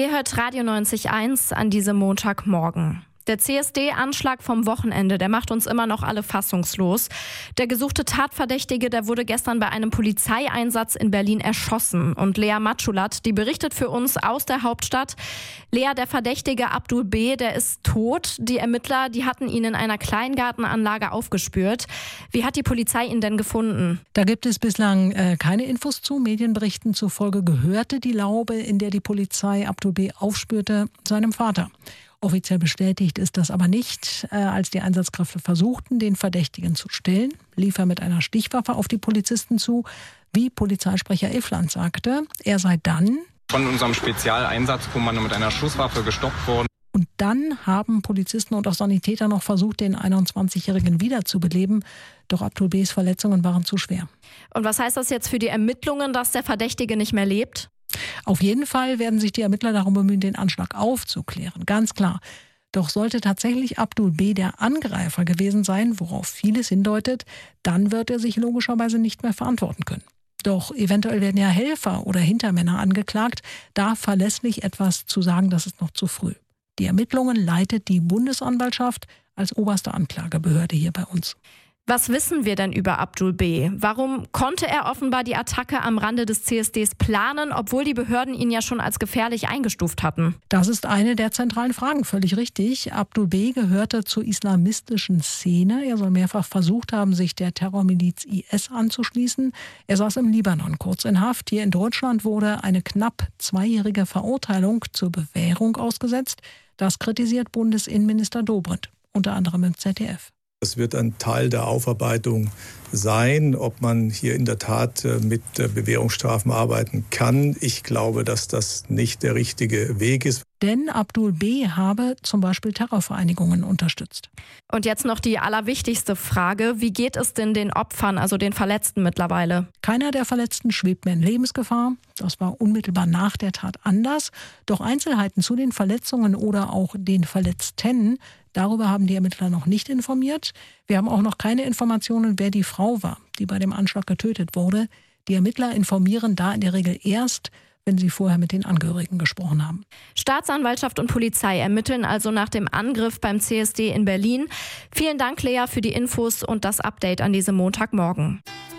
Ihr hört Radio 90.1 an diesem Montagmorgen. Der CSD-Anschlag vom Wochenende, der macht uns immer noch alle fassungslos. Der gesuchte Tatverdächtige, der wurde gestern bei einem Polizeieinsatz in Berlin erschossen. Und Lea Matschulat, die berichtet für uns aus der Hauptstadt. Lea, der Verdächtige Abdul B., der ist tot. Die Ermittler, die hatten ihn in einer Kleingartenanlage aufgespürt. Wie hat die Polizei ihn denn gefunden? Da gibt es bislang keine Infos zu. Medienberichten zufolge gehörte die Laube, in der die Polizei Abdul B. aufspürte, seinem Vater. Offiziell bestätigt ist das aber nicht. Als die Einsatzkräfte versuchten, den Verdächtigen zu stellen, lief er mit einer Stichwaffe auf die Polizisten zu. Wie Polizeisprecher Iffland sagte, er sei dann von unserem Spezialeinsatzkommando mit einer Schusswaffe gestoppt worden. Und dann haben Polizisten und auch Sanitäter noch versucht, den 21-Jährigen wiederzubeleben. Doch Abdul B.'s Verletzungen waren zu schwer. Und was heißt das jetzt für die Ermittlungen, dass der Verdächtige nicht mehr lebt? Auf jeden Fall werden sich die Ermittler darum bemühen, den Anschlag aufzuklären, ganz klar. Doch sollte tatsächlich Abdul B. der Angreifer gewesen sein, worauf vieles hindeutet, dann wird er sich logischerweise nicht mehr verantworten können. Doch eventuell werden ja Helfer oder Hintermänner angeklagt. Da verlässlich etwas zu sagen, das ist noch zu früh. Die Ermittlungen leitet die Bundesanwaltschaft als oberste Anklagebehörde hier bei uns. Was wissen wir denn über Abdul B.? Warum konnte er offenbar die Attacke am Rande des CSDs planen, obwohl die Behörden ihn ja schon als gefährlich eingestuft hatten? Das ist eine der zentralen Fragen, völlig richtig. Abdul B. gehörte zur islamistischen Szene. Er soll mehrfach versucht haben, sich der Terrormiliz IS anzuschließen. Er saß im Libanon kurz in Haft. Hier in Deutschland wurde eine knapp 2-jährige Verurteilung zur Bewährung ausgesetzt. Das kritisiert Bundesinnenminister Dobrindt, unter anderem im ZDF. Es wird ein Teil der Aufarbeitung sein, ob man hier in der Tat mit Bewährungsstrafen arbeiten kann. Ich glaube, dass das nicht der richtige Weg ist. Denn Abdul B. habe zum Beispiel Terrorvereinigungen unterstützt. Und jetzt noch die allerwichtigste Frage. Wie geht es denn den Opfern, also den Verletzten mittlerweile? Keiner der Verletzten schwebt mehr in Lebensgefahr. Das war unmittelbar nach der Tat anders. Doch Einzelheiten zu den Verletzungen oder auch den Verletzten, darüber haben die Ermittler noch nicht informiert. Wir haben auch noch keine Informationen, wer die Frau war, die bei dem Anschlag getötet wurde. Die Ermittler informieren da in der Regel erst, wenn sie vorher mit den Angehörigen gesprochen haben. Staatsanwaltschaft und Polizei ermitteln also nach dem Angriff beim CSD in Berlin. Vielen Dank, Lea, für die Infos und das Update an diesem Montagmorgen.